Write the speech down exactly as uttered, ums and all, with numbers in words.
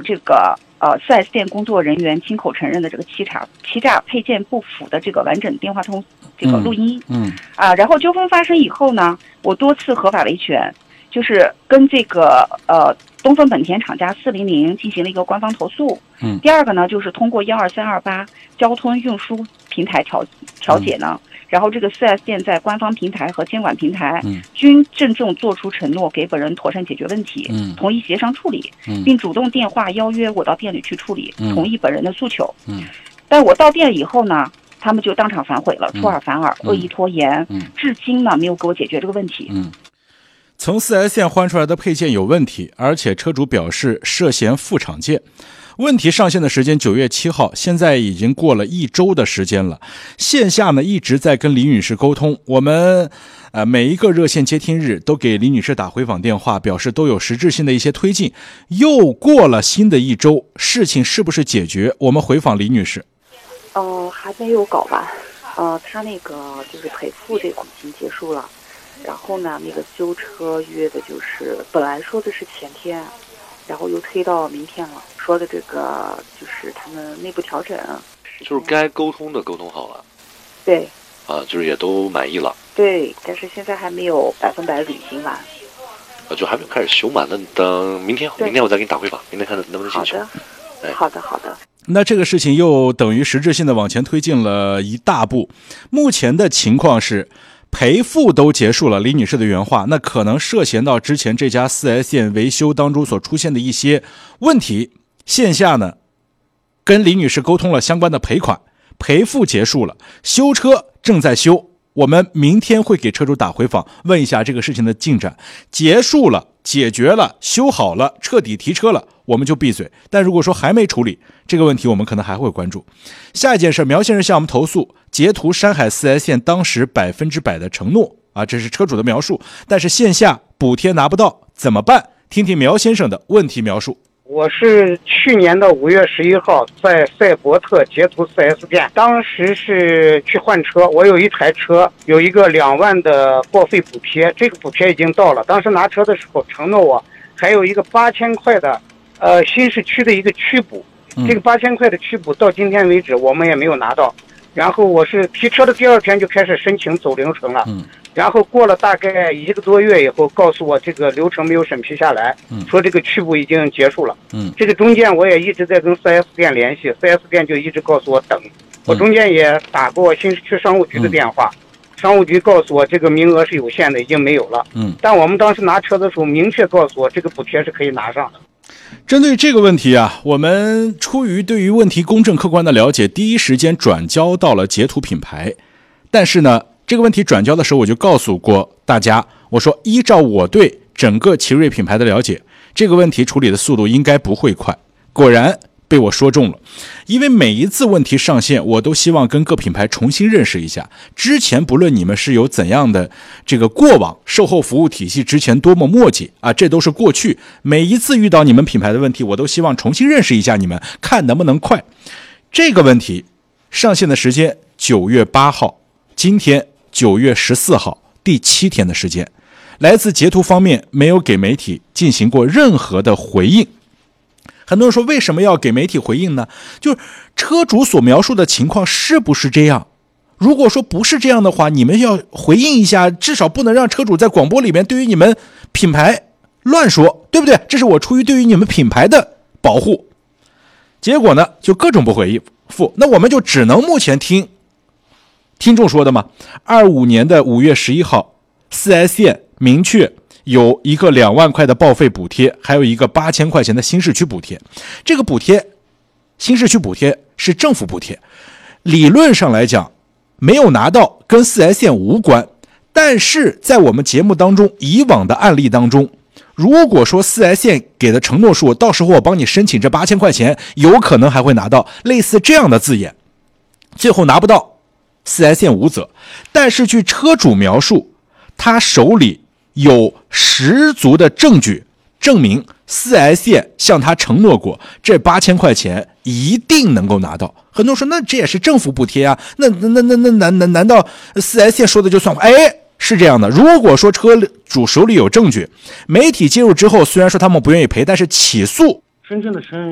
这个呃 四 S 店工作人员亲口承认的这个欺诈欺诈配件不符的这个完整电话通这个录音。 嗯。嗯啊，然后纠纷发生以后呢，我多次合法维权，就是跟这个呃东风本田厂家四零零进行了一个官方投诉。 嗯。 第二个呢，就是通过幺二三二八交通运输平台调调解呢。嗯，然后这个 四 S 店在官方平台和监管平台均郑重做出承诺，给本人妥善解决问题， 嗯， 同意协商处理， 嗯， 并主动电话邀约我到店里去处理， 嗯， 同意本人的诉求。 嗯， 但我到店以后呢，他们就当场反悔了，出尔反尔，恶意拖延， 嗯， 至今呢没有给我解决这个问题。 嗯，从 四 S 店换出来的配件有问题，而且车主表示涉嫌副厂件。问题上线的时间九月七号，现在已经过了一周的时间了。线下呢一直在跟李女士沟通，我们呃每一个热线接听日都给李女士打回访电话，表示都有实质性的一些推进。又过了新的一周，事情是不是解决？我们回访李女士。 呃，还没有搞完。呃，他那个就是赔付这块已经结束了，然后呢，那个修车约的就是本来说的是前天，然后又推到明天了。说的这个就是他们内部调整， 就是该沟通的沟通好了， 对， 啊，就是也都满意了， 对，但是现在还没有百分百履行完， 啊，就还没有开始修嘛，那等明天，明天我再给你打回访，明天看能不能进修。 好的，好的，好的。 那这个事情又等于实质性的往前推进了一大步。目前的情况是，赔付都结束了，李女士的原话，那可能涉嫌到之前这家 四 S 店维修当中所出现的一些问题。线下呢，跟李女士沟通了相关的赔款，赔付结束了，修车正在修，我们明天会给车主打回访，问一下这个事情的进展。结束了，解决了，修好了，彻底提车了，我们就闭嘴。但如果说还没处理这个问题，我们可能还会关注。下一件事，苗先生向我们投诉截图山海 四 S 店当时百分之百的承诺啊，这是车主的描述，但是线下补贴拿不到怎么办？听听苗先生的问题描述。 我是去年的五月十一号在赛博特捷途 四 S 店，当时是去换车，我有一台车有一个两万的报废补贴，这个补贴已经到了。当时拿车的时候承诺我还有一个八千块的呃新市区的一个区补，这个八千块的区补到今天为止我们也没有拿到。然后我是提车的第二天就开始申请走流程了，嗯，然后过了大概一个多月以后，告诉我这个流程没有审批下来，嗯，说这个区补已经结束了，嗯，这个中间我也一直在跟 四 S 店联系， 四 S 店就一直告诉我等，我中间也打过新市区商务局的电话，嗯，商务局告诉我这个名额是有限的，已经没有了，嗯，但我们当时拿车的时候明确告诉我这个补贴是可以拿上的。 针对这个问题啊，我们出于对于问题公正客观的了解，第一时间转交到了捷途品牌。但是呢，这个问题转交的时候，我就告诉过大家，我说依照我对整个奇瑞品牌的了解，这个问题处理的速度应该不会快。果然被我说中了，因为每一次问题上线，我都希望跟各品牌重新认识一下，之前不论你们是有怎样的这个过往，售后服务体系之前多么磨叽啊，这都是过去。每一次遇到你们品牌的问题，我都希望重新认识一下你们，看能不能快。这个问题上线的时间九月八号，今天九月十四号，第七天的时间，来自捷途方面没有给媒体进行过任何的回应。很多人说为什么要给媒体回应呢？就是车主所描述的情况是不是这样？如果说不是这样的话，你们要回应一下，至少不能让车主在广播里面对于你们品牌乱说，对不对？这是我出于对于你们品牌的保护。结果呢，就各种不回复，那我们就只能目前听听众说的嘛。二五年的五月十一号， 四 S 店明确有一个两万块的报废补贴，还有一个八千块钱的新市区补贴。这个补贴，新市区补贴是政府补贴，理论上来讲没有拿到跟 四 S 店无关。但是在我们节目当中以往的案例当中，如果说 四 S 店给的承诺数，到时候我帮你申请这八千块钱，有可能还会拿到类似这样的字眼，最后拿不到 四 S 店无责。但是据车主描述，他手里有十足的证据证明 四 S 店向他承诺过这八千块钱一定能够拿到。很多人说那这也是政府补贴啊，那那那那那难难难道 四 S 店说的就算？哎，是这样的，如果说车主手里有证据，媒体介入之后，虽然说他们不愿意赔，但是起诉深圳的深